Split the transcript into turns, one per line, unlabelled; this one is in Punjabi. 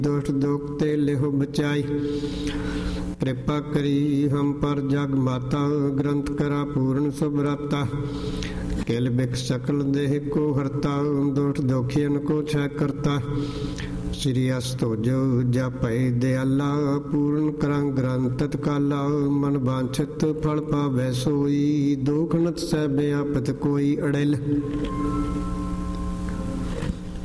ਦੁਸ਼ਟ ਦੁਖ ਤੇ ਲਿਹੁ ਬਚਾਈ। ਕਿਰਪਾ ਕਰੀ ਹਮ ਪਰ ਜਗ ਮਾਤਾ, ਗ੍ਰੰਥ ਕਰਾ ਪੂਰਨ ਸੁਭਰਾਤਾ। ਕਿਲ ਬਿਖ ਸਕਲ ਦੇਹ ਕੋ ਹਰਤਾ, ਦੁਸ਼ਟ ਦੁਖੀਨ ਕੋ ਛੈ ਕਰਤਾ। ਸ੍ਰੀ ਅਸਤੋਜੋ ਜਪੈ ਦਿਆਲਾ, ਪੂਰਨ ਕਰਾਂ ਗ੍ਰੰਥ ਤਤਕਾਲਾ। ਮਨ ਬਾਂਛਿਤ ਫਲ ਪਾਵੈ ਸੋਈ, ਦੁਖ ਨਤ ਸਹਿ ਬਿਆਪਤ ਕੋਈ ਅੜਿਲ।